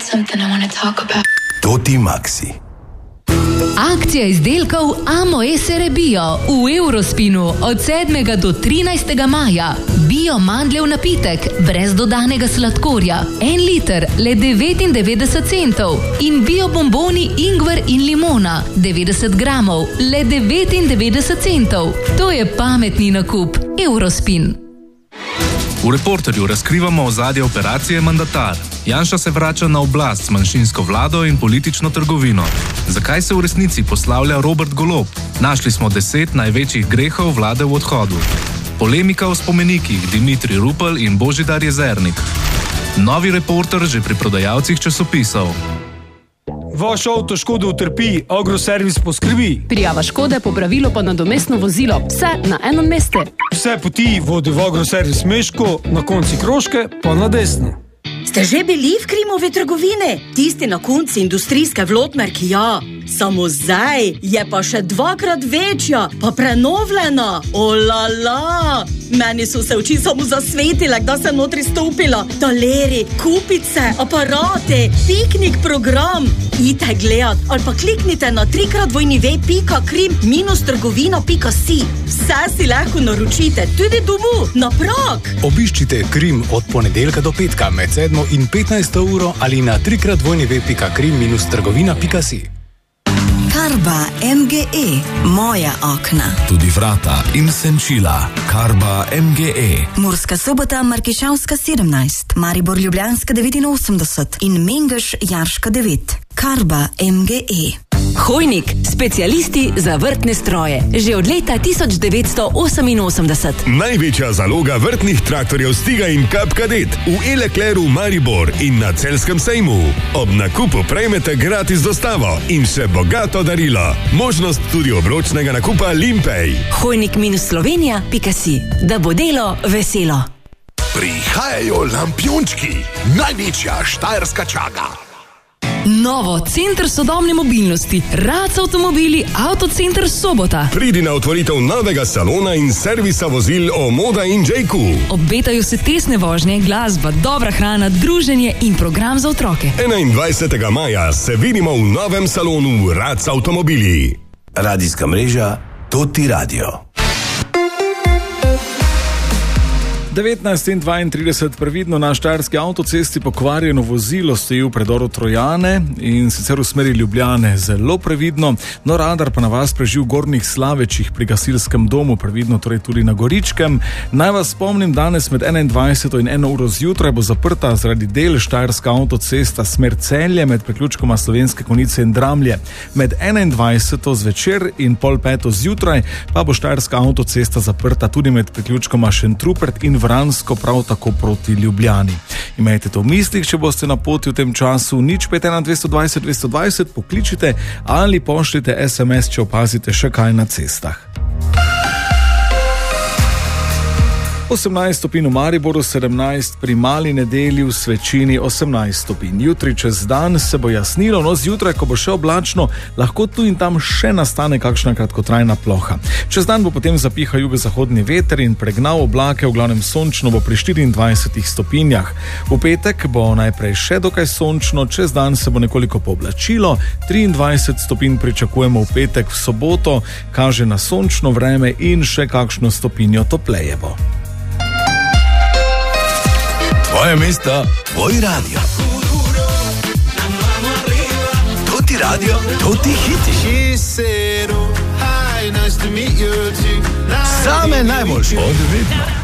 something I want to talk about. Toti Maxi. Akcija izdelkov Amo Esere Bio v Eurospinu od 7. do 13. maja. Bio mandljev napitek, brez dodanega sladkorja. 1 liter, le 99 centov. In bio bomboni ingver in limona, 90 gramov, le 99 centov. To je pametni nakup. Eurospin. V Reporterju razkrivamo ozadje operacije Mandatar. Janša se vrača na oblast s manjšinsko vlado in politično trgovino. Zakaj se v resnici poslavlja Robert Golob? Našli smo 10 največjih grehov vlade v odhodu. Polemika o spomenikih Dimitrij Rupel in Božidar Jezernik. Novi Reporter že pri prodajalcih časopisov. Vaš avto škodo utrpi, Agroservis poskrbi. Prijava škode, popravilo pa nadomestno vozilo. Vse na enem mestu. Vse poti vodi v Agroservis Meško, na konci Kroške pa na desno. Ste že bili v Krimovi trgovine? Tisti na konci industrijske Vlotmerki, ja. Samo zdaj je pa še 2-krat večja, pa prenovljena. Olala! Meni so se oči samo zasvetile, da sem notri stopila. Taleri, kupice, aparate, piknik program. Idite gledat ali pa kliknite na www.krim-trgovina.si. Vse si lahko naročite, tudi domu, na prag. Obiščite Krim od ponedeljka do petka med 7 in 15 uro ali na www.krim-trgovina.si. Karba MGE, moja okna. Tudi vrata in senčila. Karba MGE. Murska Sobota, Markišavska 17, Maribor Ljubljanska 89 in Mengeš Jarška 9. Karba MGE. Hojnik, specialisti za vrtne stroje. Že od leta 1988. Največja zaloga vrtnih traktorjev Stiga in Cup Cadet v Elekleru Maribor in na Celjskem sejmu. Ob nakupu prejmete gratis dostavo in še bogato darilo. Možnost tudi obročnega nakupa Limpej. Hojnik-slovenija.si. Da bo delo veselo. Prihajajo lampiončki. Največja štajerska čaga. Novo, Center sodobne mobilnosti, Rac avtomobili, Autocenter Sobota. Pridi na otvoritev novega salona in servisa vozil Omoda in J.Q. Obetajo se tesne vožnje, glasba, dobra hrana, druženje in program za otroke. 21. maja se vidimo v novem salonu Rac avtomobili. Radijska mreža Toti Radio. 19:32, previdno na štajerski avtocesti pokvarjeno vozilo stoji v predoru Trojane in sicer v smeri Ljubljane. Zelo previdno, no radar pa na vas preži v Gornjih Slavečih pri gasilskem domu, previdno torej tudi na Goričkem. Naj vas spomnim, danes med 21 in 1 uro zjutraj bo zaprta zaradi del štajerska avtocesta smer Celje med priključkoma Slovenske Konjice in Dramlje. Med 21 zvečer in 4:30 zjutraj pa bo štajerska avtocesta zaprta tudi med priključkoma Šentrupert in Vransko, prav tako proti Ljubljani. Imejte to v mislih, če boste na poti v tem času. 051 220 220, pokličite ali pošljite SMS, če opazite še kaj na cestah. 18 stopinj v Mariboru, 17 pri Mali Nedelji, v Svečini 18 stopinj. Jutri čez dan se bo jasnilo, no zjutraj, ko bo še oblačno, lahko tu in tam še nastane kakšna kratkotrajna ploha. Čez dan bo potem zapihal jugozahodni veter in pregnal oblake, v glavnem sončno bo pri 24 stopinjah. V petek bo najprej še dokaj sončno, čez dan se bo nekoliko pooblačilo, 23 stopinj pričakujemo v petek, v soboto kaže na sončno vreme in še kakšno stopinjo topleje bo. Tvoje mesto, tvoj radio. Toti radio, toti hiti. Same najboljše od vedno.